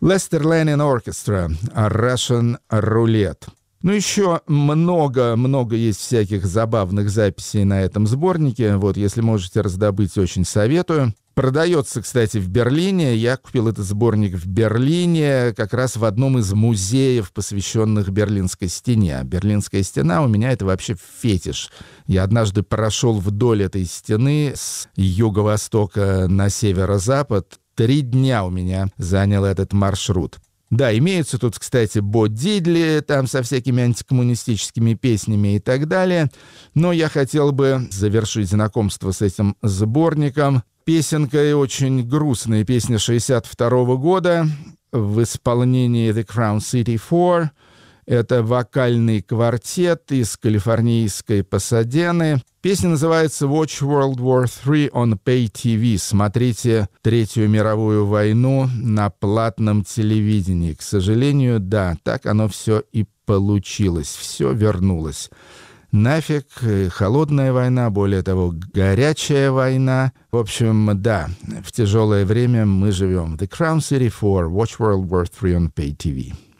Lester Lanin Orchestra, Russian Roulette. Ну, еще много есть всяких забавных записей на этом сборнике. Вот, если можете раздобыть, очень советую. Продается, кстати, в Берлине. Я купил этот сборник в Берлине, как раз в одном из музеев, посвященных Берлинской стене. Берлинская стена у меня — это вообще фетиш. Я однажды прошел вдоль этой стены с юго-востока на северо-запад. 3 дня у меня занял этот маршрут. Да, имеются тут, кстати, Бо Дидли, там со всякими антикоммунистическими песнями и так далее. Но я хотел бы завершить знакомство с этим сборником песенкой, очень грустной, песня 1962 года в исполнении The Crown City Four. Это вокальный квартет из калифорнийской Пасадены. Песня называется «Watch World War III on Pay TV». Смотрите Третью мировую войну на платном телевидении. К сожалению, да, так оно все и получилось. Все вернулось. Нафиг, холодная война, более того, горячая война. В общем, да, в тяжелое время мы живем. The Crown City Four, Watch World War III on Pay TV.